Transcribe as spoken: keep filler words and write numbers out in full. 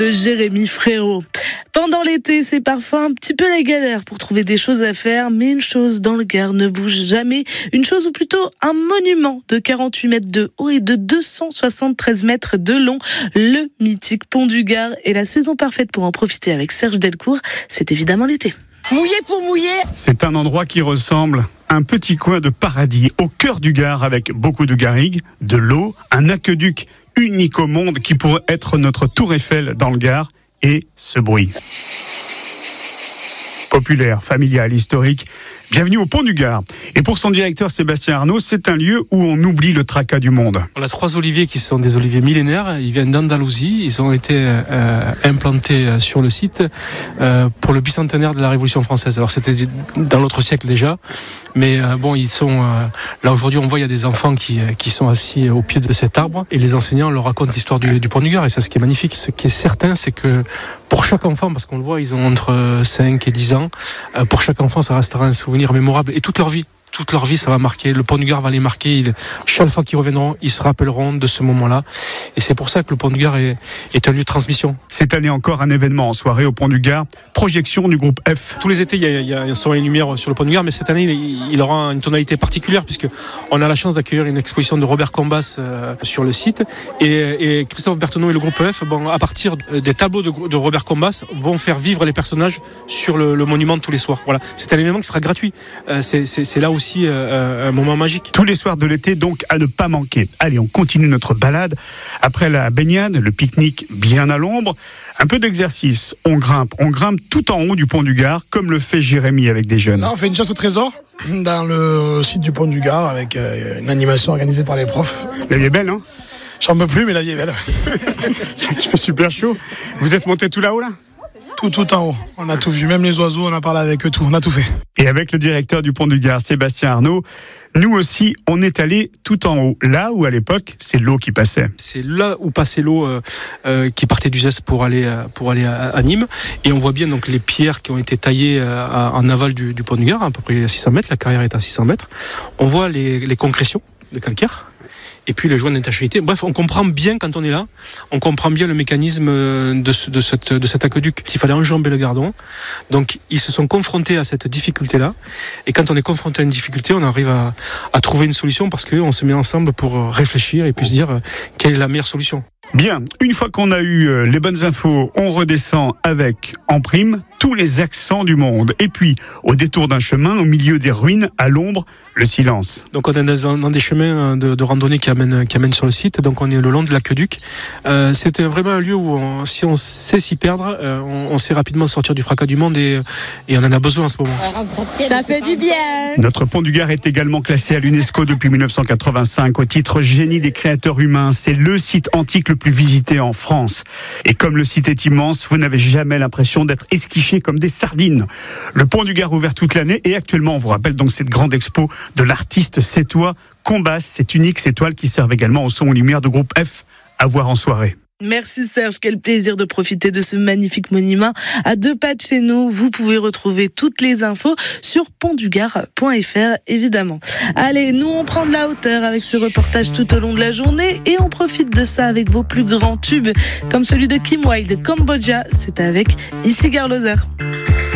de Jérémy Frérot. Pendant l'été, c'est parfois un petit peu la galère pour trouver des choses à faire, mais une chose dans le Gard ne bouge jamais. Une chose ou plutôt un monument de quarante-huit mètres de haut et de deux cent soixante-treize mètres de long. Le mythique pont du Gard est la saison parfaite pour en profiter avec Serge Delcourt. C'est évidemment l'été. Mouillé pour mouiller. C'est un endroit qui ressemble à un petit coin de paradis au cœur du Gard avec beaucoup de garrigues, de l'eau, un aqueduc unique au monde qui pourrait être notre tour Eiffel dans le Gard et ce bruit. Populaire, familial, historique. Bienvenue au Pont du Gard. Et pour son directeur Sébastien Arnaud, c'est un lieu où on oublie le tracas du monde. On a trois oliviers qui sont des oliviers millénaires. Ils viennent d'Andalousie. Ils ont été euh, implantés sur le site euh, pour le bicentenaire de la Révolution française. Alors c'était dans l'autre siècle déjà, mais euh, bon, ils sont euh, là aujourd'hui. On voit il y a des enfants qui qui sont assis au pied de cet arbre et les enseignants leur racontent l'histoire du, du Pont du Gard. Et c'est ce qui est magnifique. Ce qui est certain, c'est que pour chaque enfant, parce qu'on le voit, ils ont entre cinq et dix ans. Euh, pour chaque enfant, ça restera un souvenir mémorable et toute leur vie. Toute leur vie, ça va marquer. Le Pont du Gard va les marquer. Ils, chaque fois qu'ils reviendront, ils se rappelleront de ce moment-là. Et c'est pour ça que le Pont du Gard est, est un lieu de transmission. Cette année encore, un événement en soirée au Pont du Gard. Projection du groupe F. Tous les étés, il y a, il y a un son et une lumière sur le Pont du Gard, mais cette année, il, il aura une tonalité particulière puisque on a la chance d'accueillir une exposition de Robert Combas euh, sur le site. Et, et Christophe Berthenon et le groupe F, bon, à partir des tableaux de, de Robert Combas, vont faire vivre les personnages sur le, le monument tous les soirs. Voilà, c'est un événement qui sera gratuit. Euh, c'est, c'est, c'est là aussi aussi euh, un moment magique. Tous les soirs de l'été, donc, à ne pas manquer. Allez, on continue notre balade. Après la baignade, le pique-nique bien à l'ombre, un peu d'exercice. On grimpe, on grimpe tout en haut du Pont du Gard, comme le fait Jérémy avec des jeunes. Là, on fait une chasse au trésor dans le site du Pont du Gard avec euh, une animation organisée par les profs. La vie est belle, hein? J'en peux plus, mais la vie est belle. Il fait super chaud. Vous êtes monté tout là-haut, là? Tout, tout en haut. On a tout vu, même les oiseaux, on a parlé avec eux, tout. On a tout fait. Et avec le directeur du Pont du Gard, Sébastien Arnaud, nous aussi, on est allé tout en haut. Là où, à l'époque, c'est l'eau qui passait. C'est là où passait l'eau euh, euh, qui partait du Gest pour aller, euh, pour aller à, à Nîmes. Et on voit bien donc les pierres qui ont été taillées euh, en aval du, du Pont du Gard, à peu près à six cents mètres. La carrière est à six cents mètres. On voit les, les concrétions de calcaire. Et puis les joints d'intachabilité. Bref, on comprend bien quand on est là, on comprend bien le mécanisme de, ce, de, cette, de cet aqueduc. Il fallait enjamber le Gardon. Donc ils se sont confrontés à cette difficulté-là. Et quand on est confronté à une difficulté, on arrive à, à trouver une solution parce qu'on se met ensemble pour réfléchir et puis se dire quelle est la meilleure solution. Bien, une fois qu'on a eu les bonnes infos, on redescend avec, en prime, tous les accents du monde. Et puis, au détour d'un chemin, au milieu des ruines, à l'ombre, le silence. Donc on est dans, dans des chemins de, de randonnée qui amènent, qui amènent sur le site. Donc on est le long de l'aqueduc. Euh, c'était vraiment un lieu où on, si on sait s'y perdre, euh, on, on sait rapidement sortir du fracas du monde et, et on en a besoin en ce moment. Ça fait du bien. Notre Pont du Gard est également classé à l'UNESCO depuis dix-neuf cent quatre-vingt-cinq au titre génie des créateurs humains. C'est le site antique le plus visité en France. Et comme le site est immense, vous n'avez jamais l'impression d'être esquiché comme des sardines. Le Pont du Gard ouvert toute l'année et actuellement, on vous rappelle donc cette grande expo de l'artiste sétois Combas, cette unique étoile qui servent également au son et lumière de groupe F à voir en soirée. Merci Serge, quel plaisir de profiter de ce magnifique monument à deux pas de chez nous. Vous pouvez retrouver toutes les infos sur pont du gard point f r évidemment. Allez, nous on prend de la hauteur avec ce reportage tout au long de la journée et on profite de ça avec vos plus grands tubes comme celui de Kim Wilde, Cambodja, c'est avec Ici Gare Lozère.